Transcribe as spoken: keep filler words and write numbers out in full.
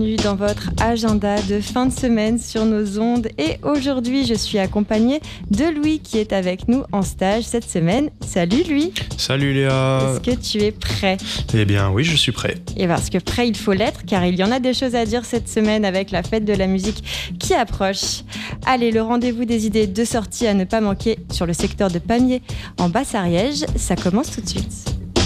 Dans votre agenda de fin de semaine sur nos ondes, et aujourd'hui je suis accompagnée de Louis qui est avec nous en stage cette semaine. Salut Louis. Salut Léa. Est-ce que tu es prêt? Eh bien oui, je suis prêt. Et parce que prêt il faut l'être, car il y en a des choses à dire cette semaine avec la fête de la musique qui approche. Allez, le rendez-vous des idées de sortie à ne pas manquer sur le secteur de Pamiers en Basse-Ariège, ça commence tout de suite.